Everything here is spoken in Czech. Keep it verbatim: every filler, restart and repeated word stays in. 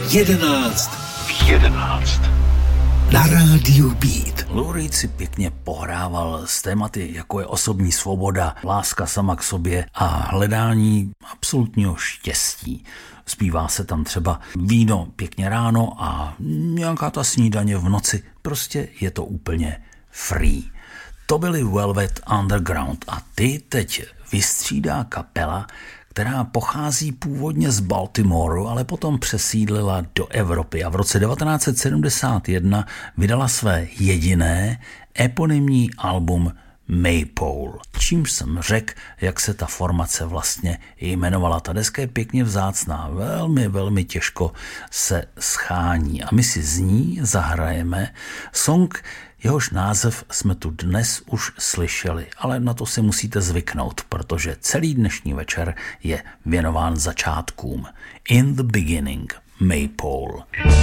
jedenáct. V jedenáct. Na rádiu Beat. Lou Reed si pěkně pohrával s tématy, jako je osobní svoboda, láska sama k sobě a hledání absolutního štěstí. Zpívá se tam třeba víno pěkně ráno a nějaká ta snídaně v noci. Prostě je to úplně free. To byly Velvet Underground a ty teď vystřídá kapela, která pochází původně z Baltimoru, ale potom přesídlila do Evropy a v roce devatenáct set sedmdesát jedna vydala své jediné eponymní album Maypole. Čímž jsem řekl, jak se ta formace vlastně jmenovala. Ta deska je pěkně vzácná, velmi, velmi těžko se schání a my si z ní zahrajeme song, jehož název jsme tu dnes už slyšeli, ale na to si musíte zvyknout, protože celý dnešní večer je věnován začátkům. In the Beginning, Maypole.